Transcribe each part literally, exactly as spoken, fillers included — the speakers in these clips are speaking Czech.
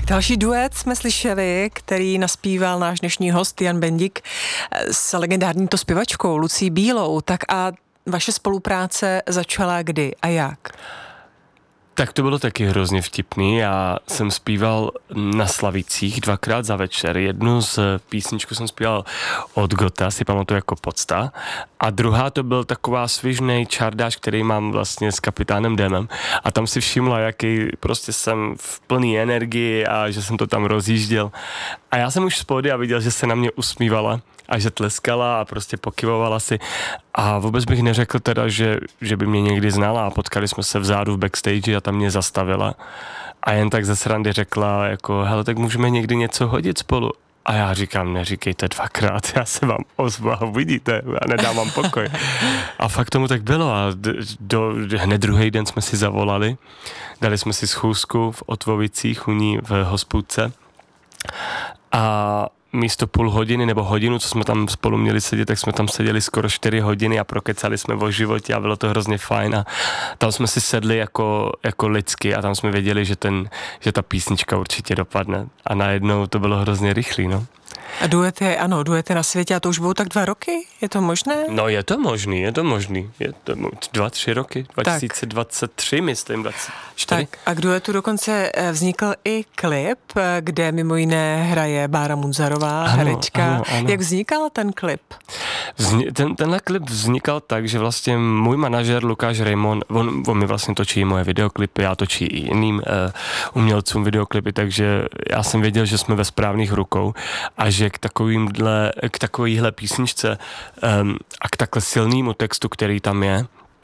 Další duet jsme slyšeli, který naspíval náš dnešní host Jan Bendik s legendární to zpěvačkou Lucí Bílou. Tak a vaše spolupráce začala kdy a jak? Tak to bylo taky hrozně vtipný. Já jsem zpíval na Slavicích dvakrát za večer. Jednu z písničku jsem zpíval od Gota, si pamatuju jako Podsta. A druhá to byl taková svižnej čardáš, který mám vlastně s kapitánem Demem. A tam si všimla, jaký prostě jsem v plný energii a že jsem to tam rozjížděl. A já jsem už z pódia viděl, že se na mě usmívala a že tleskala a prostě pokyvovala si. A vůbec bych neřekl teda, že, že by mě někdy znala a potkali jsme se vzadu v backstage a tam mě zastavila. A jen tak ze srandy řekla jako, hele, tak můžeme někdy něco hodit spolu. A já říkám, neříkejte dvakrát, já se vám ozvu a uvidíte, já nedám vám pokoj. A fakt tomu tak bylo a do, hned druhý den jsme si zavolali, dali jsme si schůzku v Otvovicích u ní v hospůdce a místo půl hodiny nebo hodinu, co jsme tam spolu měli sedět, tak jsme tam seděli skoro čtyři hodiny a prokecali jsme o životě a bylo to hrozně fajn a tam jsme si sedli jako, jako lidsky a tam jsme věděli, že, ten, že ta písnička určitě dopadne a najednou to bylo hrozně rychlý, no. A duety, ano, duety na světě, a to už budou tak dva roky? Je to možné? No je to možný, je to možný. Je to dva, tři roky, dva tisíce dvacet tři, tak. Myslím, dvacet čtyři. Tak a k duetu dokonce vznikl i klip, kde mimo jiné hraje Bára Munzarová, ano, herečka. Ano, ano. Jak vznikal ten klip? Vzni- ten, tenhle klip vznikal tak, že vlastně můj manažer Lukáš Raymond, on, on mi vlastně točí moje videoklipy, já točí i jiným uh, umělcům videoklipy, takže já jsem věděl, že jsme ve správných rukou a že k takovýmhle, k takovýhle písničce um, a k takhle silnému textu, který tam je,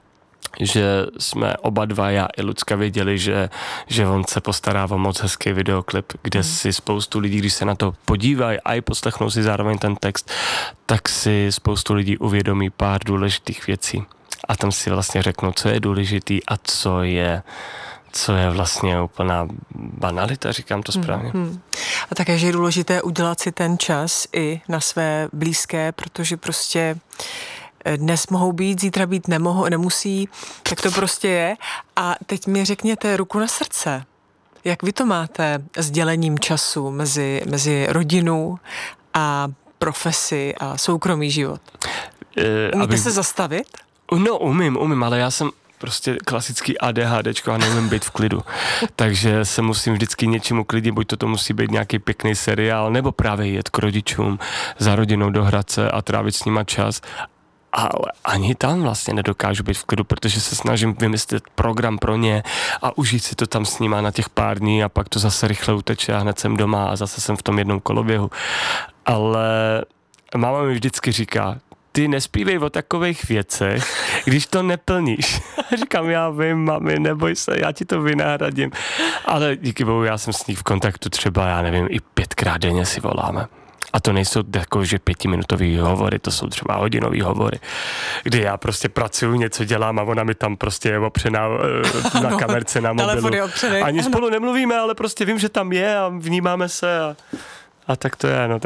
že jsme oba dva, já i Lucka, věděli, že, že on se postará o moc hezký videoklip, kde mm. si spoustu lidí, když se na to podívají a i poslechnou si zároveň ten text, tak si spoustu lidí uvědomí pár důležitých věcí. A tam si vlastně řeknou, co je důležitý a co je co je vlastně úplná banalita, říkám to správně. Hmm. A také, že je důležité udělat si ten čas i na své blízké, protože prostě dnes mohou být, zítra být nemohou, nemusí, tak to prostě je. A teď mi řekněte ruku na srdce. Jak vy to máte s dělením času mezi, mezi rodinou a profesi a soukromý život? E, Umíte aby... se zastavit? No, umím, umím, ale já jsem prostě klasický ADHDčko a neumím být v klidu. Takže se musím vždycky něčím uklidit, buď to, to musí být nějaký pěkný seriál, nebo právě jet k rodičům, za rodinou do Hradce a trávit s nima čas. Ale ani tam vlastně nedokážu být v klidu, protože se snažím vymyslet program pro ně a užít si to tam s nima na těch pár dní a pak to zase rychle uteče a hned jsem doma a zase jsem v tom jednom koloběhu. Ale máma mi vždycky říká, ty nespívej o takových věcech, když to neplníš. Říkám, já vím, mami, neboj se, já ti to vynahradím. Ale díky bohu, já jsem s ní v kontaktu třeba, já nevím, i pětkrát denně si voláme. A to nejsou jako, že pětiminutový hovory, to jsou třeba hodinový hovory, kdy já prostě pracuju, něco dělám a ona mi tam prostě je opřená na no, kamerce, na mobilu. Ani spolu nemluvíme, ale prostě vím, že tam je a vnímáme se a, a tak to je, no.